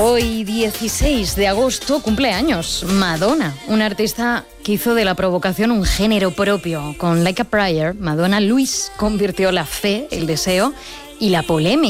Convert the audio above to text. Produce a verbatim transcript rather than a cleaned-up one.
Hoy, dieciséis de agosto, cumpleaños Madonna, una artista que hizo de la provocación un género propio. Con Like a Prayer, Madonna Luis convirtió la fe, el deseo y la polémica